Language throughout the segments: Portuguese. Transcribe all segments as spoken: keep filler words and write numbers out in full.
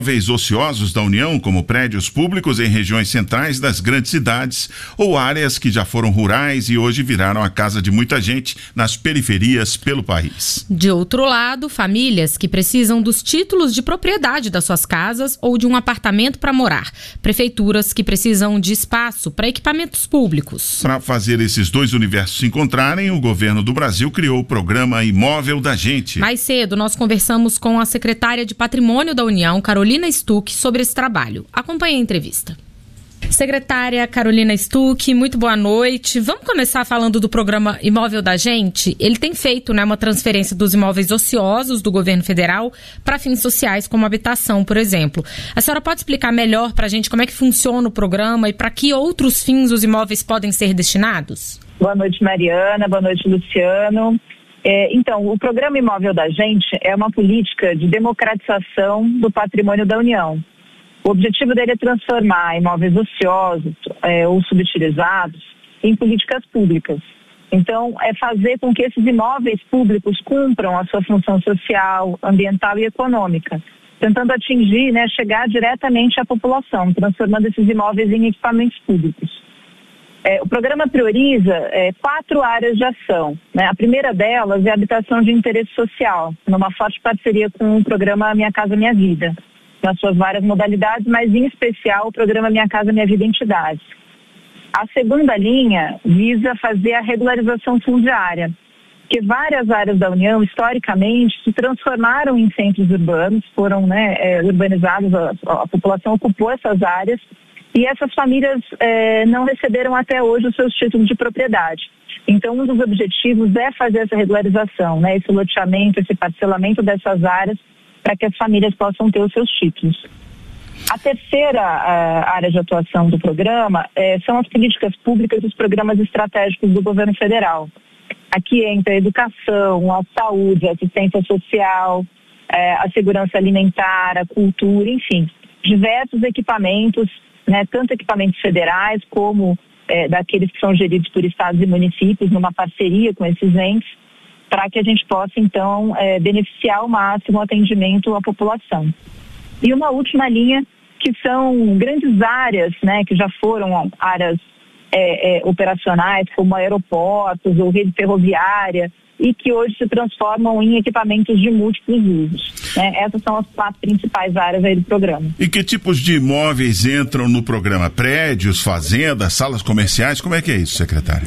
Imóveis ociosos da União, como prédios públicos em regiões centrais das grandes cidades ou áreas que já foram rurais e hoje viraram a casa de muita gente nas periferias pelo país. De outro lado, famílias que precisam dos títulos de propriedade das suas casas ou de um apartamento para morar. Prefeituras que precisam de espaço para equipamentos públicos. Para fazer esses dois universos se encontrarem, o governo do Brasil criou o programa Imóvel da Gente. Mais cedo, nós conversamos com a secretária de Patrimônio da União, Carolina Stuck, sobre esse trabalho. Acompanhe a entrevista. Secretária Carolina Stuck, muito boa noite. Vamos começar falando do programa Imóvel da Gente. Ele tem feito, né, uma transferência dos imóveis ociosos do governo federal para fins sociais, como habitação, por exemplo. A senhora pode explicar melhor para a gente como é que funciona o programa e para que outros fins os imóveis podem ser destinados? Boa noite, Mariana. Boa noite, Luciano. É, então, o programa Imóvel da Gente é uma política de democratização do patrimônio da União. O objetivo dele é transformar imóveis ociosos é, ou subutilizados em políticas públicas. Então, é fazer com que esses imóveis públicos cumpram a sua função social, ambiental e econômica, tentando atingir, né, chegar diretamente à população, transformando esses imóveis em equipamentos públicos. É, o programa prioriza é, quatro áreas de ação, né? A primeira delas é a habitação de interesse social, numa forte parceria com o programa Minha Casa Minha Vida, nas suas várias modalidades, mas em especial o programa Minha Casa Minha Vida Entidades. A segunda linha visa fazer a regularização fundiária, que várias áreas da União, historicamente, se transformaram em centros urbanos, foram né, é, urbanizados, a, a população ocupou essas áreas, e essas famílias eh, não receberam até hoje os seus títulos de propriedade. Então, um dos objetivos é fazer essa regularização, né, esse loteamento, esse parcelamento dessas áreas, para que as famílias possam ter os seus títulos. A terceira uh, área de atuação do programa eh, são as políticas públicas e os programas estratégicos do governo federal. Aqui entra a educação, a saúde, a assistência social, eh, a segurança alimentar, a cultura, enfim, diversos equipamentos, né, tanto equipamentos federais como é, daqueles que são geridos por estados e municípios, numa parceria com esses entes, para que a gente possa, então, é, beneficiar ao máximo o atendimento à população. E uma última linha, que são grandes áreas, né, que já foram áreas é, é, operacionais, como aeroportos ou rede ferroviária, e que hoje se transformam em equipamentos de múltiplos usos. Né? Essas são as quatro principais áreas aí do programa. E que tipos de imóveis entram no programa? Prédios, fazendas, salas comerciais? Como é que é isso, secretária?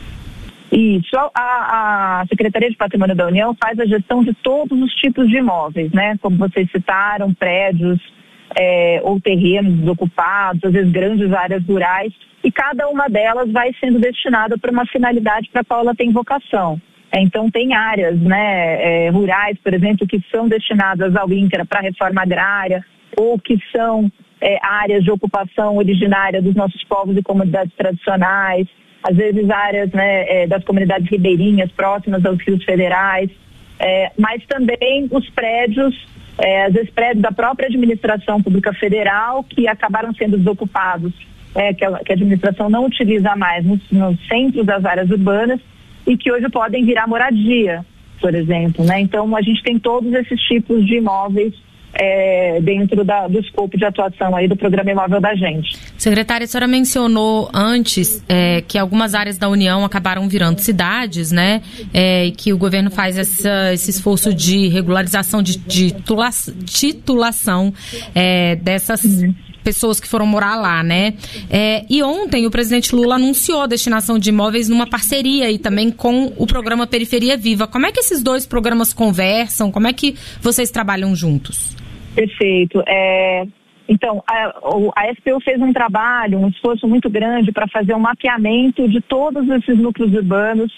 Isso. A, a Secretaria de Patrimônio da União faz a gestão de todos os tipos de imóveis, né? Como vocês citaram, prédios é, ou terrenos desocupados, às vezes grandes áreas rurais, e cada uma delas vai sendo destinada para uma finalidade para a qual ela tem vocação. Então, tem áreas né, é, rurais, por exemplo, que são destinadas ao INCRA para reforma agrária, ou que são é, áreas de ocupação originária dos nossos povos e comunidades tradicionais, às vezes áreas né, é, das comunidades ribeirinhas próximas aos rios federais, é, mas também os prédios, é, às vezes prédios da própria administração pública federal, que acabaram sendo desocupados, é, que, a, que a administração não utiliza mais nos, nos centros das áreas urbanas, e que hoje podem virar moradia, por exemplo, né? Então, a gente tem todos esses tipos de imóveis é, dentro da, do escopo de atuação aí do programa Imóvel da Gente. Secretária, a senhora mencionou antes é, que algumas áreas da União acabaram virando cidades, né? É, e que o governo faz essa, esse esforço de regularização, de, de titula, titulação é, dessas... Uhum. pessoas que foram morar lá, né? É, e ontem o presidente Lula anunciou a destinação de imóveis numa parceria e também com o programa Periferia Viva. Como é que esses dois programas conversam? Como é que vocês trabalham juntos? Perfeito. É, então, a, a S P U fez um trabalho, um esforço muito grande para fazer um mapeamento de todos esses núcleos urbanos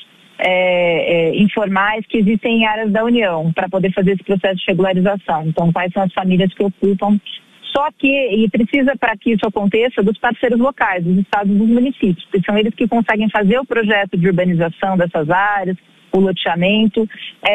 é, é, informais que existem em áreas da União, para poder fazer esse processo de regularização. Então, quais são as famílias que ocupam. Só que, e precisa para que isso aconteça, dos parceiros locais, dos estados e dos municípios, porque são eles que conseguem fazer o projeto de urbanização dessas áreas, o loteamento. É,